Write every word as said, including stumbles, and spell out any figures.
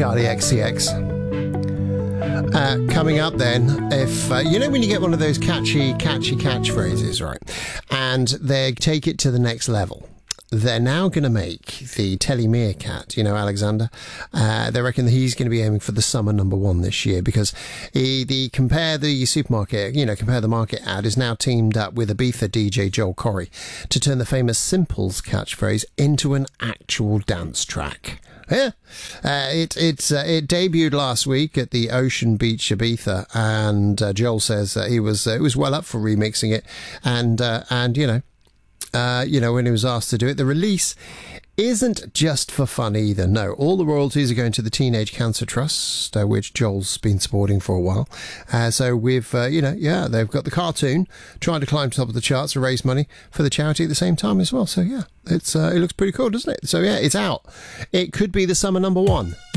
Charlie X C X. Uh, coming up then, if uh, you know when you get one of those catchy, catchy catchphrases, right, and they take it to the next level. They're now going to make the Telly Meerkat, you know, Alexander. Uh, they reckon that he's going to be aiming for the summer number one this year because he, the compare the supermarket, you know, compare the market ad is now teamed up with Ibiza D J Joel Corry to turn the famous Simples catchphrase into an actual dance track. Yeah, uh, it it uh, it debuted last week at the Ocean Beach Ibiza, and uh, Joel says uh, he was uh, he was well up for remixing it, and uh, and you know. Uh, you know, when he was asked to do it, the release isn't just for fun either. No, all the royalties are going to the Teenage Cancer Trust, uh, which Joel's been supporting for a while. Uh, so we've, uh, you know, yeah, they've got the cartoon trying to climb to the top of the charts to raise money for the charity at the same time as well. So yeah, it's uh, it looks pretty cool, doesn't it? So yeah, it's out. It could be the summer number one.